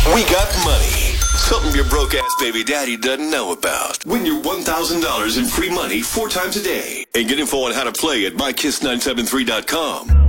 We got money. Something your broke-ass baby daddy doesn't know about. Win your $1,000 in free money 4 times a day. And get info on how to play at mykiss973.com.